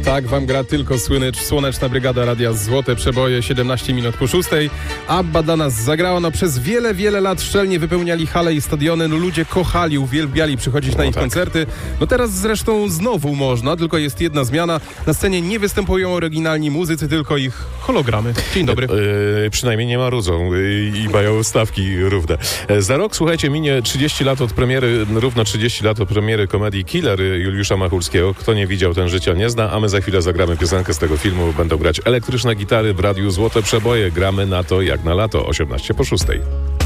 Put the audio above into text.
Tak wam gra tylko Słoneczna Brygada Radia Złote Przeboje, 17 minut po 6. ABBA dla nas zagrała. No przez wiele, wiele lat szczelnie wypełniali hale i stadiony. No ludzie kochali, uwielbiali przychodzić na ich koncerty. No teraz zresztą znowu można, tylko jest jedna zmiana. Na scenie nie występują oryginalni muzycy, tylko ich hologramy. Dzień dobry. Przynajmniej nie marudzą i mają stawki równe. Za rok, słuchajcie, minie 30 lat od premiery, równo 30 lat od premiery komedii Killer Juliusza Machulskiego. Kto nie widział, ten życia nie zna, a my za chwilę zagramy piosenkę z tego filmu. Będą grać elektryczne gitary w Radiu Złote Przeboje. Gramy na to jak na lato, 18 po 6.